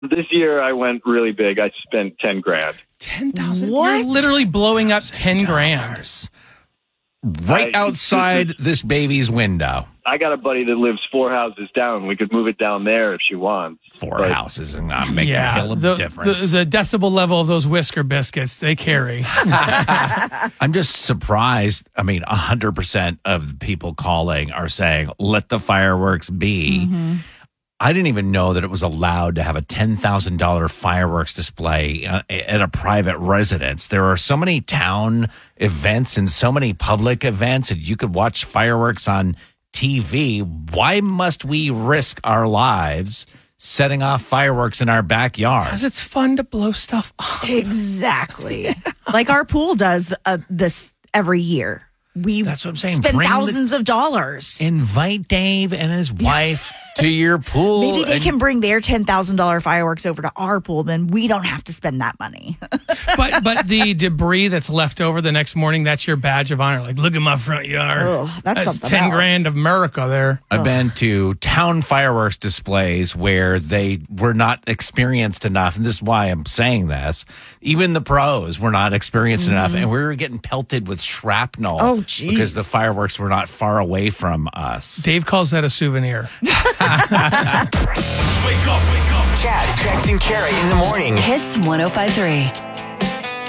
This year I went really big. I spent 10 grand. 10,000? What? You're literally blowing up 10 grand. Right outside this baby's window. I got a buddy that lives 4 houses down. We could move it down there if she wants. Four houses and not making a hill of difference. The decibel level of those Whisker biscuits, they carry. I'm just surprised. I mean, 100% of the people calling are saying, let the fireworks be. Mm-hmm. I didn't even know that it was allowed to have a $10,000 fireworks display at a private residence. There are so many town events and so many public events, and you could watch fireworks on TV. Why must we risk our lives setting off fireworks in our backyard? Because it's fun to blow stuff up. Exactly. Like our pool does this every year. That's what I'm saying. Spend thousands of dollars. Invite Dave and his wife to your pool. Maybe they can bring their $10,000 fireworks over to our pool. Then we don't have to spend that money. But the debris that's left over the next morning, that's your badge of honor. Like, look at my front yard. Ugh, that's something 10 else. grand of America there. I've been to town fireworks displays where they were not experienced enough. And this is why I'm saying this. Even the pros were not experienced enough. And we were getting pelted with shrapnel. Oh, geez. Because the fireworks were not far away from us. Dave calls that a souvenir. Wake up. Chad, Jackson, Carrie in the morning. Hits 105.3.